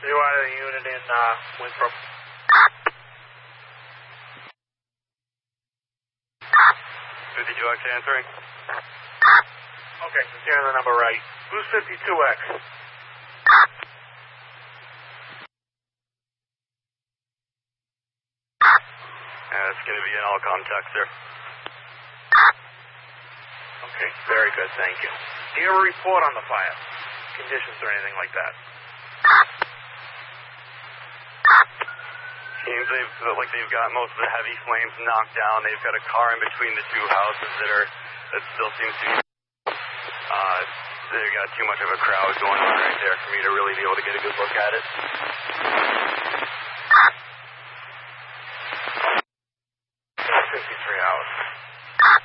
You are the unit in Winthrop. 52X answering. Okay, I'm hearing the number right. Who's 52X? It's going to be an all-com tech, sir. Okay, very good, thank you. Do you have a report on the fire? Conditions or anything like that? Seems they've got most of the heavy flames knocked down. They've got a car in between the two houses that still seems to be. They've got too much of a crowd going on right there for me to really be able to get a good look at it.